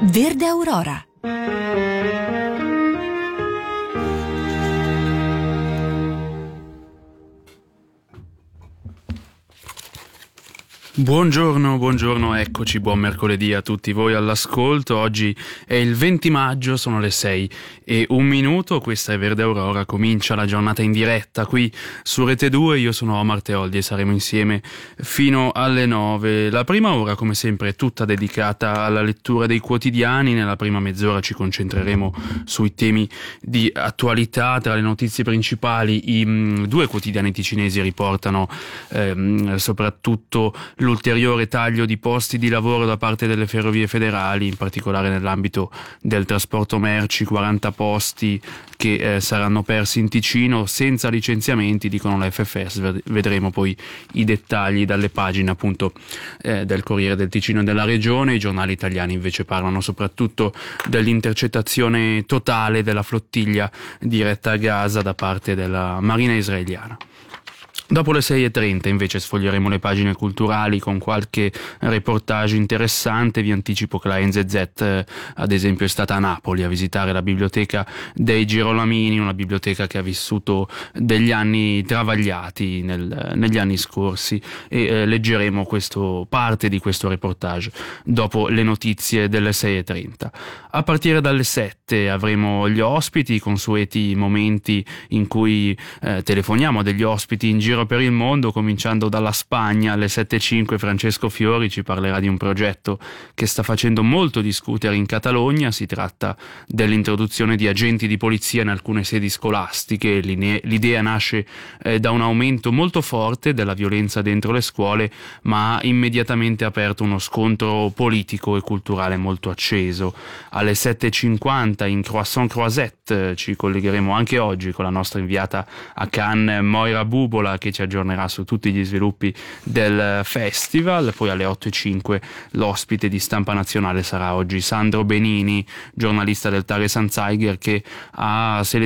Verde Aurora. Buongiorno, eccoci, buon mercoledì a tutti voi all'ascolto. Oggi è il 20 maggio, sono le 6:01, questa è Verde Aurora, comincia la giornata in diretta qui su Rete 2, io sono Omar Teoldi e saremo insieme fino alle 9. La prima ora, come sempre, è tutta dedicata alla lettura dei quotidiani. Nella prima mezz'ora ci concentreremo sui temi di attualità. Tra le notizie principali, i due quotidiani ticinesi riportano soprattutto l'ulteriore taglio di posti di lavoro da parte delle ferrovie federali, in particolare nell'ambito del trasporto merci, 40 posti che saranno persi in Ticino senza licenziamenti, dicono la FFS. Vedremo poi i dettagli dalle pagine appunto del Corriere del Ticino e della Regione. I giornali italiani invece parlano soprattutto dell'intercettazione totale della flottiglia diretta a Gaza da parte della Marina israeliana. Dopo le 6:30 invece sfoglieremo le pagine culturali con qualche reportage interessante. Vi anticipo che la NZZ ad esempio è stata a Napoli a visitare la biblioteca dei Girolamini, una biblioteca che ha vissuto degli anni travagliati negli anni scorsi, e leggeremo parte di questo reportage dopo le notizie delle 6:30. A partire dalle 7 avremo gli ospiti, i consueti momenti in cui telefoniamo a degli ospiti in giro per il mondo, cominciando dalla Spagna. Alle 7:05 Francesco Fiori ci parlerà di un progetto che sta facendo molto discutere in Catalogna. Si tratta dell'introduzione di agenti di polizia in alcune sedi scolastiche. L'idea nasce da un aumento molto forte della violenza dentro le scuole, ma ha immediatamente aperto uno scontro politico e culturale molto acceso. Alle 7:50 in Croissant Croisette ci collegheremo anche oggi con la nostra inviata a Cannes Moira Bubola, che ci aggiornerà su tutti gli sviluppi del festival. Poi alle 8:05 l'ospite di Stampa Nazionale sarà oggi Sandro Benini, giornalista del Tare Sanzeiger, che ha